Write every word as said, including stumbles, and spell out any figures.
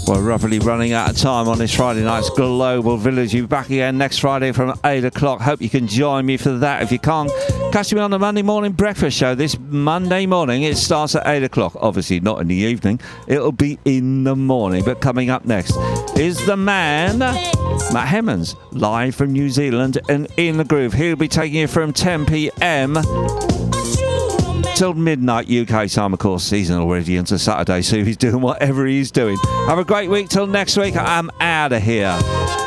We're rapidly running out of time on this Friday night's Global Village. You'll be back again next Friday from eight o'clock. Hope you can join me for that. If you can't, catch me on the Monday Morning Breakfast Show this Monday morning. It starts at eight o'clock. Obviously not in the evening. It'll be in the morning. But coming up next is the man, Matt Hemmons, live from New Zealand and in the groove. He'll be taking you from ten p.m. till midnight U K time, of course. He's already into Saturday, so he's doing whatever he's doing. Have a great week till next week. I'm out of here.